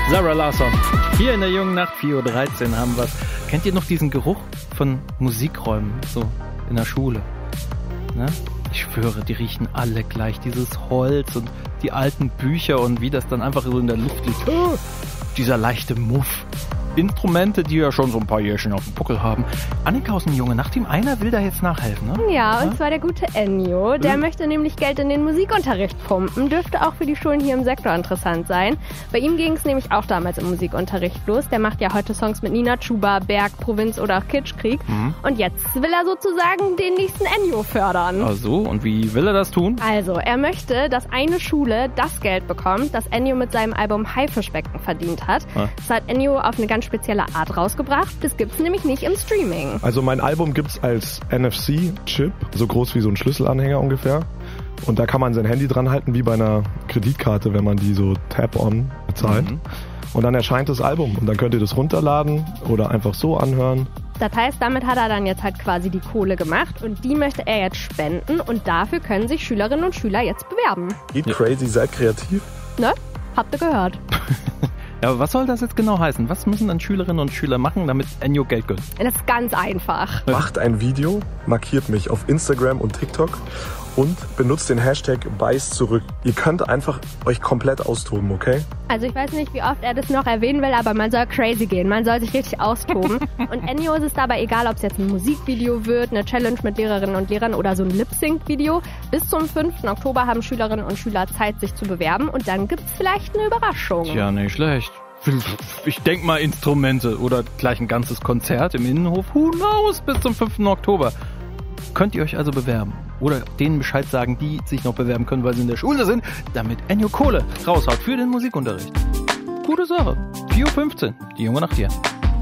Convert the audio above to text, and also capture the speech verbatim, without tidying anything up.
Zara Larsson. Hier in der jungen Nacht, vier Uhr dreizehn haben wir. Kennt ihr noch diesen Geruch von Musikräumen, so in der Schule? Ne? Ich schwöre, die riechen alle gleich. Dieses Holz und die alten Bücher und wie das dann einfach so in der Luft liegt. Oh, dieser leichte Muff. Instrumente, die ja schon so ein paar Jährchen auf dem Buckel haben. Annika aus dem Junge Nachtteam, einer will da jetzt nachhelfen, ne? Ja, und ja? zwar der gute Ennio. Der hm. möchte nämlich Geld in den Musikunterricht pumpen. Dürfte auch für die Schulen hier im Sektor interessant sein. Bei ihm ging es nämlich auch damals im Musikunterricht los. Der macht ja heute Songs mit Nina Chuba, Berg, Provinz oder Kitschkrieg. Hm. Und jetzt will er sozusagen den nächsten Ennio fördern. Ach so, und wie will er das tun? Also, er möchte, dass eine Schule das Geld bekommt, das Ennio mit seinem Album Haifischbecken verdient hat. Ah. Das hat Ennio auf eine ganz spezielle Art rausgebracht. Das gibt's nämlich nicht im Streaming. Also mein Album gibt's als N F C-Chip, so groß wie so ein Schlüsselanhänger ungefähr. Und da kann man sein Handy dran halten, wie bei einer Kreditkarte, wenn man die so Tap-on bezahlt. Mhm. Und dann erscheint das Album und dann könnt ihr das runterladen oder einfach so anhören. Das heißt, damit hat er dann jetzt halt quasi die Kohle gemacht und die möchte er jetzt spenden und dafür können sich Schülerinnen und Schüler jetzt bewerben. Geht crazy, seid kreativ. Ne? Habt ihr gehört. Ja, aber was soll das jetzt genau heißen? Was müssen dann Schülerinnen und Schüler machen, damit Ennio Geld gönnt? Das ist ganz einfach. Macht ein Video, markiert mich auf Instagram und TikTok und benutzt den Hashtag Beiß zurück. Ihr könnt einfach euch komplett austoben, okay? Also ich weiß nicht, wie oft er das noch erwähnen will, aber man soll crazy gehen. Man soll sich richtig austoben. Und Ennio ist es dabei egal, ob es jetzt ein Musikvideo wird, eine Challenge mit Lehrerinnen und Lehrern oder so ein Lip-Sync-Video. Bis zum fünften Oktober haben Schülerinnen und Schüler Zeit, sich zu bewerben. Und dann gibt's vielleicht eine Überraschung. Ja, nicht schlecht. Ich denke mal Instrumente oder gleich ein ganzes Konzert im Innenhof. Who knows? Bis zum fünften Oktober. Könnt ihr euch also bewerben. Oder denen Bescheid sagen, die sich noch bewerben können, weil sie in der Schule sind, damit Ennio Kohle raushaut für den Musikunterricht. Gute Sache. vier Uhr fünfzehn, die junge Nacht hier.